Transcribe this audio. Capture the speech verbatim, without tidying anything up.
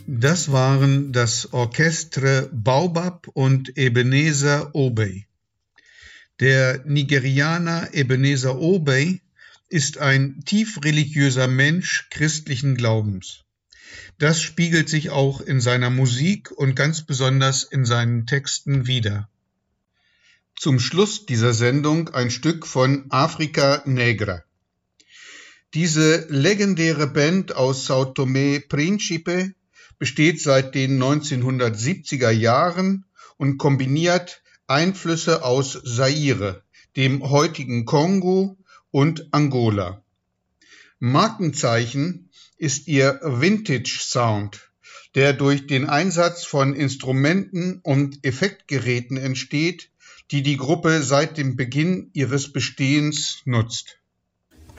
Das waren das Orchestre Baobab und Ebenezer Obey. Der Nigerianer Ebenezer Obey ist ein tief religiöser Mensch christlichen Glaubens. Das spiegelt sich auch in seiner Musik und ganz besonders in seinen Texten wider. Zum Schluss dieser Sendung ein Stück von Africa Negra. Diese legendäre Band aus São Tomé Príncipe besteht seit den neunzehnhundertsiebziger Jahren und kombiniert Einflüsse aus Zaire, dem heutigen Kongo und Angola. Markenzeichen ist ihr Vintage-Sound, der durch den Einsatz von Instrumenten und Effektgeräten entsteht, die die Gruppe seit dem Beginn ihres Bestehens nutzt.